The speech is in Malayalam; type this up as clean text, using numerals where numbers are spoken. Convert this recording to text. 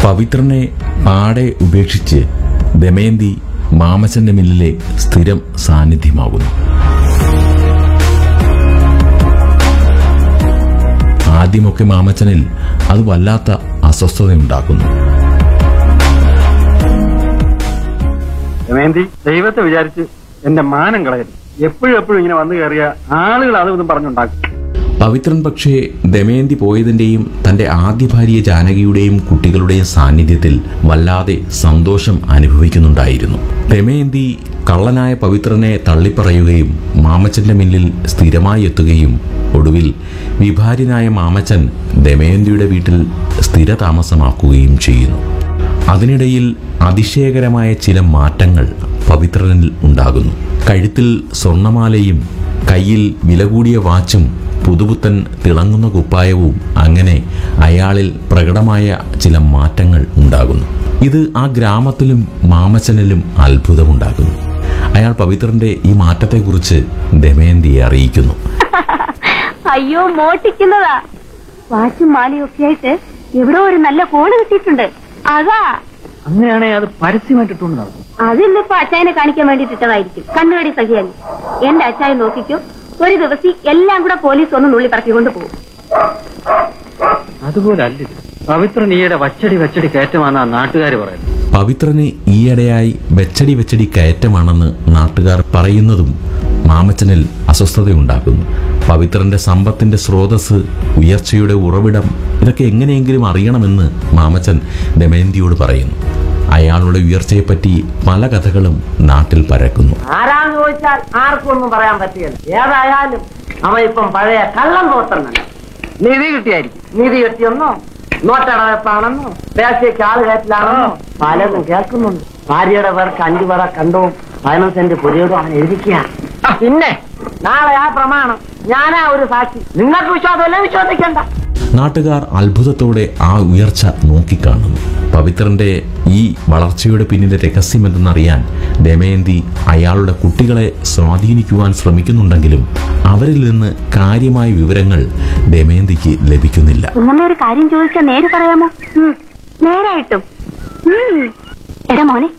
പവിത്രനെ പാടെ ഉപേക്ഷിച്ച് ദമയന്തി മാമച്ചന്റെ മില്ലിലെ സ്ഥിരം സാന്നിധ്യമാകുന്നു. ആദ്യമൊക്കെ മാമച്ചനിൽ അത് വല്ലാത്ത അസ്വസ്ഥതയുണ്ടാക്കുന്നു. ദമയന്തി, ദൈവത്തെ വിചാരിച്ച് എന്റെ മാനം കളയരുത്. എപ്പോഴും ഇങ്ങനെ വന്നു കയറിയ ആളുകൾ അതൊന്നും പറഞ്ഞുണ്ടാക്കും. പവിത്രൻ പക്ഷേ ദമയന്തി പോയതിന്റെയും തന്റെ ആദ്യ ഭാര്യ ജാനകിയുടെയും കുട്ടികളുടെയും സാന്നിധ്യത്തിൽ വല്ലാതെ സന്തോഷം അനുഭവിക്കുന്നുണ്ടായിരുന്നു. ദമയന്തി കള്ളനായ പവിത്രനെ തള്ളിപ്പറയുകയും മാമച്ചന്റെ മില്ലിൽ സ്ഥിരമായി എത്തുകയും ഒടുവിൽ വിഭാര്യനായ മാമച്ചൻ ദമയന്തിയുടെ വീട്ടിൽ സ്ഥിരതാമസമാക്കുകയും ചെയ്യുന്നു. അതിനിടയിൽ അതിശയകരമായ ചില മാറ്റങ്ങൾ പവിത്രനിൽ ഉണ്ടാകുന്നു. കഴുത്തിൽ സ്വർണമാലയും കയ്യിൽ വില കൂടിയ വാച്ചും പുതുപുത്തൻ തിളങ്ങുന്ന കുപ്പായവും അങ്ങനെ അയാളിൽ പ്രകടമായ ചില മാറ്റങ്ങൾ ഉണ്ടാകുന്നു. ഇത് ആ ഗ്രാമത്തിലും മാമച്ചനിലും അത്ഭുതമുണ്ടാക്കുന്നു. അയാൾ പവിത്രന്റെ ഈ മാറ്റത്തെക്കുറിച്ച് ദമയന്തിയെ അറിയിക്കുന്നു. അയ്യോ, മോട്ടിക്കുന്നതാ. വാച്ചും മാലയൊക്കെ ആയിട്ട് എവിടോ ഒരു നല്ല കോള് കിട്ടിയിട്ടുണ്ട്. അതാ. അങ്ങനെയാണെങ്കിൽ അത് പരസ്യമായിട്ടിട്ടുണ്ട്. അതിന്നിപ്പോ അച്ചായനെ കാണിക്കാൻ വേണ്ടിയിട്ടതായിരിക്കും. കണ്ണുകടി സഹിയായി. എന്റെ അച്ചായൻ നോക്കിക്കോ, ഒരു ദിവസം എല്ലാം കൂടെ പോലീസ് ഒന്ന് നുള്ളി പറക്കിക്കൊണ്ട് പോകും. അതുപോലെ അല്ല, പവിത്രൻ ഈയിടെ വച്ചടി കയറ്റമാണെന്നാ നാട്ടുകാർ പറയുന്നത്. പവിത്രന് ഈയിടെയായി വെച്ചടി കയറ്റമാണെന്ന് നാട്ടുകാർ പറയുന്നതും മാമച്ചനിൽ അസ്വസ്ഥതയുണ്ടാക്കുന്നു. പവിത്രന്റെ സമ്പത്തിന്റെ സ്രോതസ്, ഉയർച്ചയുടെ ഉറവിടം, ഇതൊക്കെ എങ്ങനെയെങ്കിലും അറിയണമെന്ന് മാമച്ചൻ ദമയന്തിയോട് പറയുന്നു. അയാളുടെ ഉയർച്ചയെപ്പറ്റി പല കഥകളും നാട്ടിൽ പരക്കുന്നു. ആരാന്ന് ചോദിച്ചാൽ ആർക്കും ഒന്നും പറയാൻ പറ്റില്ല. ഏതായാലും അവൻ ഇപ്പം പഴയ കള്ളം തോട്ടന്നല്ല. നിധി കിട്ടിയായിരിക്കും. നിധി കിട്ടിയെന്നോ, നോട്ടടവെപ്പാണെന്നോ, ദേശീയക്ക് ആള് കയറ്റിലാണെന്നോ പലതും കേൾക്കുന്നുണ്ട്. ഭാര്യയുടെ പേർക്ക് 5 പറ കണ്ടവും 15 സെന്റ് പുതിയതും അവൻ എഴുതിക്കുകയാണ്. പിന്നെ നാളെ ആ പ്രമാണം ഞാനാ ഒരു സാക്ഷി. നിങ്ങൾക്ക് വിശ്വാസമല്ലേ? വിശ്വസിക്കണ്ട. നാട്ടുകാർ അത്ഭുതത്തോടെ ആ ഉയർച്ച നോക്കിക്കാണുന്നു. പവിത്രന്റെ ഈ വളർച്ചയുടെ പിന്നിലെ രഹസ്യമെന്തെന്നറിയാൻ ദമയന്തി അയാളുടെ കുട്ടികളെ സ്വാധീനിക്കുവാൻ ശ്രമിക്കുന്നുണ്ടെങ്കിലും അവരിൽ നിന്ന് കാര്യമായ വിവരങ്ങൾ ദമയന്തിക്ക് ലഭിക്കുന്നില്ല. ഒരു കാര്യം ചോദിച്ചാൽ നേര് പറയാമോ? നേരായിട്ടും. എടാ മോനെ,